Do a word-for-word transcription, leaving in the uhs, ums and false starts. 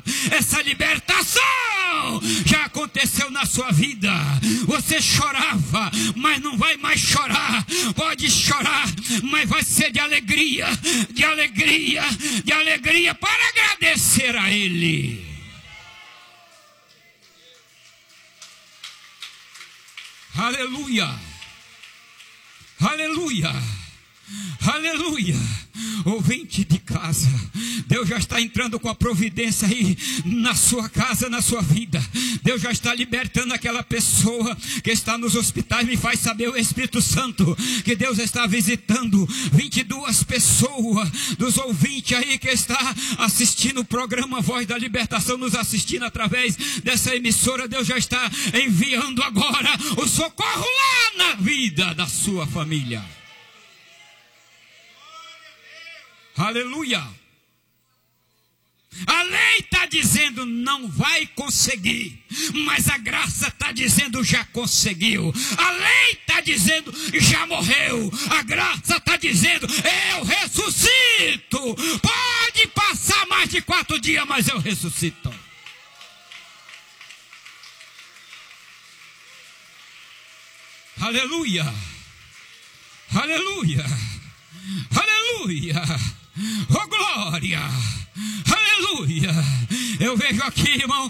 essa libertação já aconteceu na sua vida. Você chorava, mas não vai mais chorar. Pode chorar, mas vai ser de alegria, de alegria, de alegria, para agradecer a Ele. Aleluia, aleluia, aleluia. Ouvinte de casa, Deus já está entrando com a providência aí na sua casa, na sua vida. Deus já está libertando aquela pessoa que está nos hospitais. Me faz saber o Espírito Santo que Deus está visitando vinte e duas pessoas dos ouvintes aí que está assistindo o programa Voz da Libertação, nos assistindo através dessa emissora. Deus já está enviando agora o socorro lá na vida da sua família. Aleluia. A lei está dizendo não vai conseguir, mas a graça está dizendo já conseguiu. A lei está dizendo já morreu, a graça está dizendo eu ressuscito. Pode passar mais de quatro dias, mas eu ressuscito. Aleluia, aleluia, aleluia. Oh glória, aleluia. Eu vejo aqui, irmão,